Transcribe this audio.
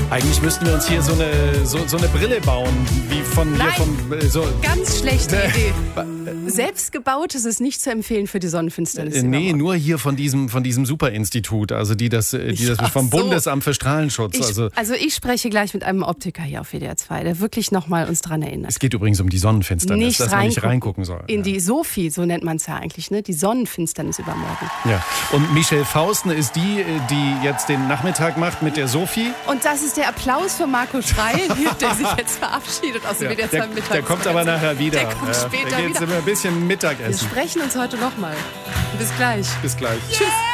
Eigentlich müssten wir uns hier so eine Brille bauen, wie von Nein, hier vom ganz schlechte Idee. Selbstgebaut ist es nicht zu empfehlen für die Sonnenfinsternis. Nee, nur hier von diesem Superinstitut, also die das vom Bundesamt für Strahlenschutz. Also ich spreche gleich mit einem Optiker hier auf WDR 2, der wirklich nochmal uns dran erinnert. Es geht übrigens um die Sonnenfinsternis, dass man nicht reingucken soll. In die Sophie, so nennt man es ja eigentlich, ne? Die Sonnenfinsternis übermorgen. Ja. Und Michelle Fausten ist die jetzt den Nachmittag macht mit der Sophie. Und das ist der Applaus für Marco Schreil, der sich jetzt verabschiedet aus dem WDR 2 Mittag. Der kommt aber nachher wieder. Der kommt später da geht's wieder. immer ein bisschen Mittagessen. Wir sprechen uns heute nochmal. Bis gleich. Bis gleich. Tschüss.